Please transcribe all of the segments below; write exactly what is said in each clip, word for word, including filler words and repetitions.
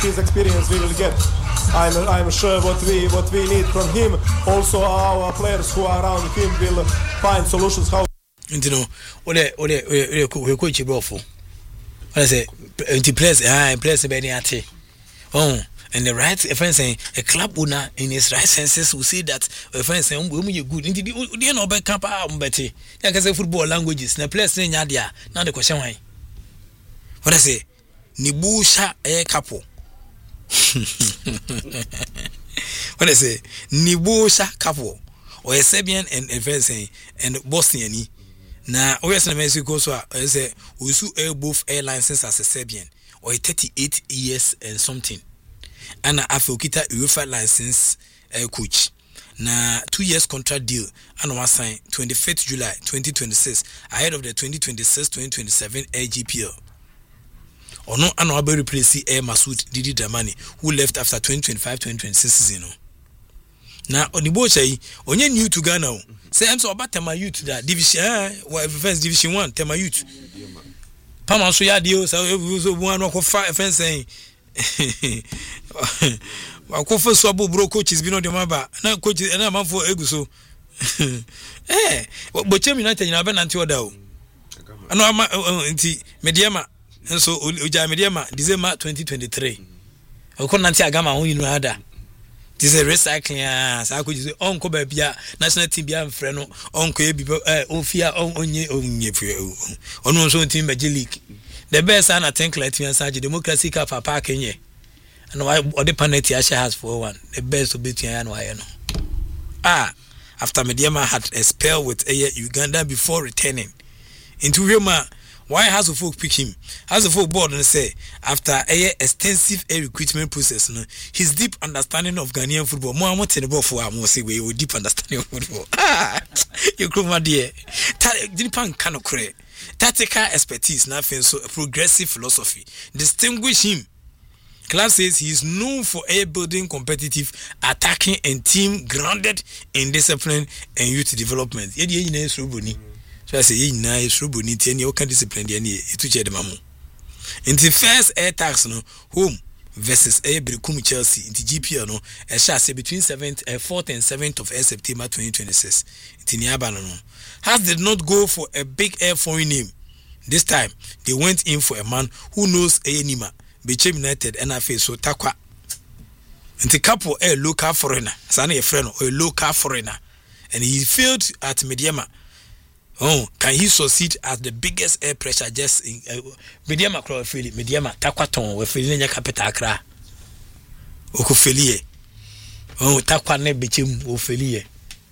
his experience we will get. I'm I'm sure what we what we need from him. Also, our players who are around him will find solutions how. You know, ole ole ole we coach Brofo. I say, anti players ah players be any ate. Oh, and the right offense a club owner in his right senses will say that offense um we good. Inti the no be camp am beti. Like I say football languages. Na players nya dia. Now the question why. What I say? Nibusha e couple. What I say? Nibusha couple. Or a Serbian and offense and Bosnian. Na Western Mexico so I say we su air both air license as a Serbian or a thirty-eight years and something. And after kita UEFA license uh, coach. Na two years contract deal and was signed twenty-fifth July twenty twenty-six ahead of the twenty twenty-six twenty twenty-seven L G P L. Or no, and I'll be replacing Air Masoud Didi Damani, who left after twenty twenty-five twenty twenty-six season. Now, on the boat, only new to Ghana. Say, I'm so about Tema Youth that division, eh, first division one, Tema Youth. Pama Soya Dio, so one of five fence saying, I call for Swabo bro coaches, be not the mamba. Now, coach, and I'm for Eguso. Eh, but Chemi United in Aben Antioda. I know I'm Mediama. And so Uja Mediama, December twenty twenty-three. I couldn't answer Agama, who you know other. This is recycling. So I could say, Uncle Babia, National Team Bian Freno, Uncle Ofia, Onye, Onye, on one so team League. The best and I think Latvian Sage Democracy Cup for parking ye. And why or the penalty Asha has for one. The best to beat you and why no. Ah, after Mediama had a spell with a Uganda before returning into Roma. Why has the folk pick him? Has the folk board and say after a extensive a recruitment process, no, his deep understanding of Ghanaian football. More want to the for more say we with deep understanding of football. Ah, you come my dear. Didn't pan cannot create tactical expertise. Nothing so progressive philosophy distinguish him. Club says he is known for a building competitive, attacking and team grounded in discipline and youth development. Yedi yedi na esruboni. So I say ye na esruboni ti any okan discipline de any etu che de mamu. Inti first air tax no home versus a Brekum Chelsea inti G P L no e sha say between seventh uh, fourth and seventh of September twenty twenty-six. Inti Niaba no. Has did not go for a big air foreign name. This time they went in for a man who knows a Nima. Became United and I face so takwa. Inti couple a local foreigner. Sana a friend or a local foreigner. And he failed at Mediama. Oh, can he succeed as the biggest air pressure just in uh, Mediama Crow Philly, Mediama Takwaton, we feeling your capital Accra. Okofelie. Oh, Takwa ne became Ophelie.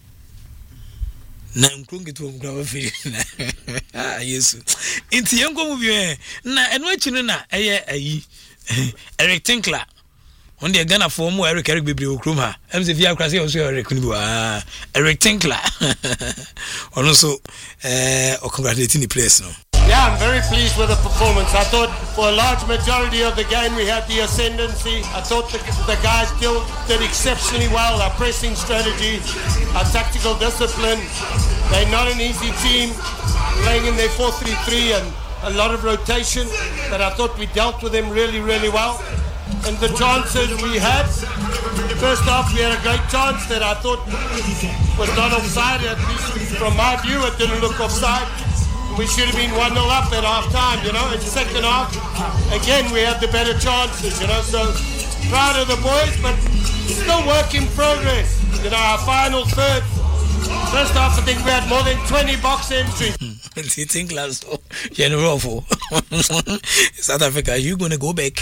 Na nkrungi tu mkrawa Philly. Ah, yes. Inti yango movie na enwe chinu na eye ayi Eric Tinkler. On the Ghana for more Eric Eric Bibli Okruma. M C V R Crassi also Eric Nibu. Eric Tinkler. Also, uh, congratulating the players now. Yeah, I'm very pleased with the performance. I thought for a large majority of the game we had the ascendancy. I thought the, the guys still did exceptionally well. Our pressing strategy, our tactical discipline. They're not an easy team, playing in their four three three and a lot of rotation. But I thought we dealt with them really, really well. And the chances we had, first off, we had a great chance that I thought was not offside. At least from my view, it didn't look offside. We should have been one nil up at half time, you know. In the second half, again, we had the better chances, you know. So proud of the boys, but still work in progress. You know, our final third. First half, I think we had more than twenty box entries. You think last general for South Africa, are you going to go back?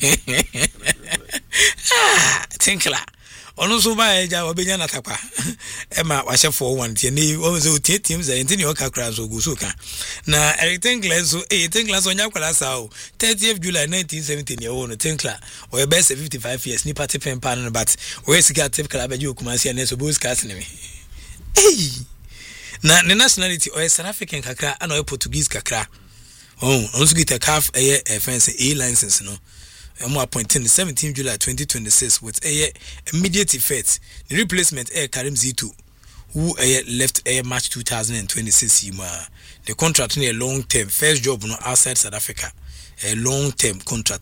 Ah, Tinkler. Also by Java Bejana Tapa. Emma was a four one. Tierney also teams and Tinio Kakras or Gusuka. Now, Eric Tinkler, so eight Tinklers on Yakulasao, thirtieth July nineteen seventeen year old Tinkler, or a best of fifty five years, Nipa Tip and Pan, but where's the cat Tip Club at you, Kumasi and Nesobus Castle? Hey! Na the nationality or South African kakra and or Portuguese kakra. Oh, also get a calf a fancy A license no. I'm appointing the seventeenth July twenty twenty-six with a immediate effect. The replacement Air Karim Z two, who a left Air March two thousand twenty-six. The contract in a long term first job no outside South Africa. A long term contract.